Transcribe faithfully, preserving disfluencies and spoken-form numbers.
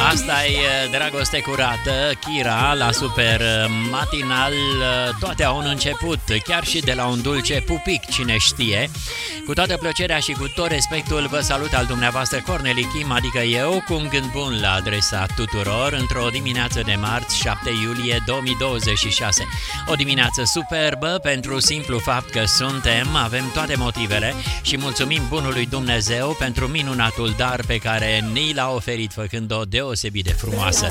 Asta e Dragoste curată, Kira la Super Matinal. Toate au un început, chiar și de la un dulce pupic, cine știe. Cu toată plăcerea și cu tot respectul vă salut al dumneavoastră Corneli Kim, adică eu, cu un gând bun la adresa tuturor într-o dimineață de marți, șapte iulie două mii douăzeci și șase. O dimineață superbă pentru simplu fapt că suntem, avem toate motivele și mulțumim bunului Dumnezeu pentru minunatul dar pe care ni l-a oferit făcând-o deosebit de frumoasă.